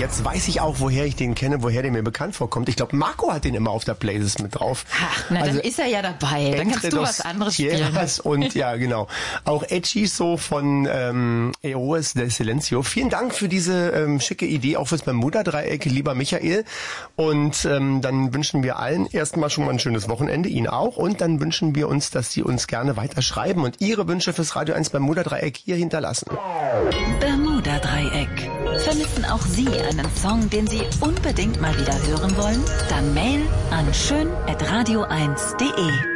jetzt weiß ich auch, woher ich den kenne, woher der mir bekannt vorkommt. Ich glaube, Marco hat den immer auf der Playlist mit drauf. Ach, na, dann ist er ja dabei. Dann kannst du was anderes spielen. Und ja, genau. Auch Hechizo von Eros del Silencio. Vielen Dank für diese schicke Idee, auch fürs Bermuda-Dreieck, lieber Michael. Und dann wünschen wir allen erstmal schon mal ein schönes Wochenende, Ihnen auch. Und dann wünschen wir uns, dass Sie uns gerne weiter schreiben und Ihre Wünsche fürs Radio 1 Bermuda-Dreieck hier hinterlassen. Bermuda-Dreieck. Vermissen auch Sie einen Song, den Sie unbedingt mal wieder hören wollen? Dann Mail an schön@radio1.de.